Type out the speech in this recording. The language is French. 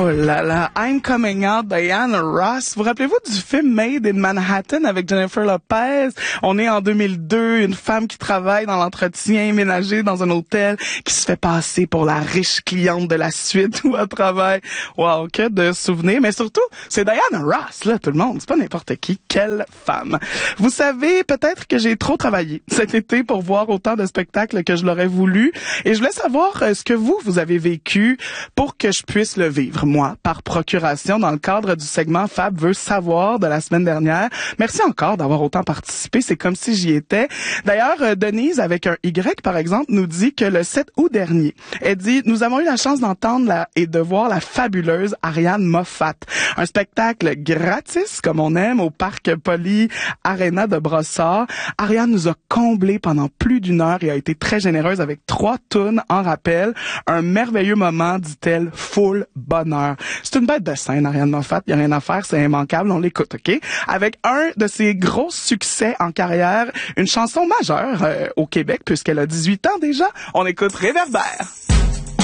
Oh là là, I'm Coming Out, Diana Ross. Vous rappelez-vous du film Made in Manhattan avec Jennifer Lopez? On est en 2002, une femme qui travaille dans l'entretien ménager dans un hôtel, qui se fait passer pour la riche cliente de la suite où elle travaille. Wow, que de souvenirs. Mais surtout, c'est Diana Ross, là, tout le monde. C'est pas n'importe qui. Quelle femme. Vous savez, peut-être que j'ai trop travaillé cet été pour voir autant de spectacles que je l'aurais voulu. Et je voulais savoir ce que vous avez vécu pour que je puisse le vivre, moi, par procuration, dans le cadre du segment Fab veut savoir de la semaine dernière. Merci encore d'avoir autant participé. C'est comme si j'y étais. D'ailleurs, Denise, avec un Y, par exemple, nous dit que le 7 août dernier, elle dit, nous avons eu la chance d'entendre et de voir la fabuleuse Ariane Moffat. Un spectacle gratis, comme on aime, au Parc Poly Arena de Brossard. Ariane nous a comblés pendant plus d'une heure et a été très généreuse avec 3 tunes en rappel. Un merveilleux moment, dit-elle, full bonheur. C'est une bête de scène, Ariane Moffat. Il n'y a rien à faire, c'est immanquable. On l'écoute, OK? Avec un de ses gros succès en carrière, une chanson majeure au Québec, puisqu'elle a 18 ans déjà. On écoute Réverbère.